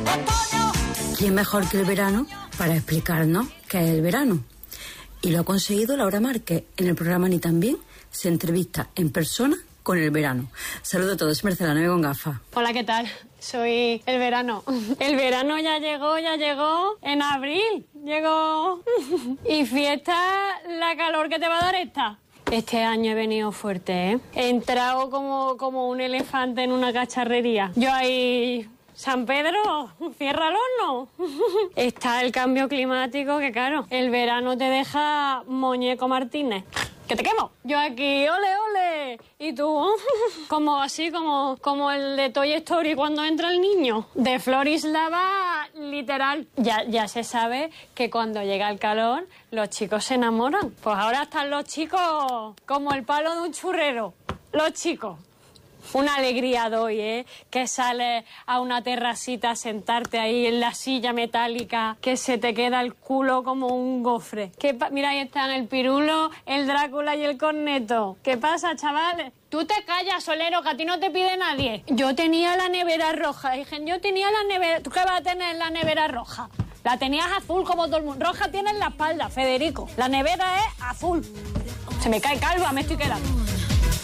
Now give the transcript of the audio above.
¿Quién mejor que el verano para explicarnos qué es el verano? Y lo ha conseguido Laura Márquez. En el programa Ni Tan Bien se entrevista en persona con el verano. Saludos a todos, Mercedes La Neve con gafas. Hola, ¿qué tal? Soy el verano. El verano ya llegó en abril. Llegó. Y fiesta, la calor que te va a dar esta. Este año he venido fuerte, ¿eh? He entrado como un elefante en una cacharrería. Yo ahí... San Pedro, cierra el horno. Está el cambio climático que, claro, el verano te deja muñeco Martínez. ¡Que te quemo! Yo aquí, ole, ole. Y tú, como el de Toy Story cuando entra el niño. De Florislava, literal. Ya se sabe que cuando llega el calor, los chicos se enamoran. Pues ahora están los chicos como el palo de un churrero. Los chicos. Una alegría doy, ¿eh? Que sales a una terracita a sentarte ahí en la silla metálica, que se te queda el culo como un gofre. Mira, ahí están el Pirulo, el Drácula y el Corneto. ¿Qué pasa, chavales? Tú te callas, Solero, que a ti no te pide nadie. Yo tenía la nevera roja. Dije, yo tenía la nevera... ¿Tú qué vas a tener la nevera roja? La tenías azul como todo el mundo. Roja tienes la espalda, Federico. La nevera es azul. Se me cae calva, me estoy quedando.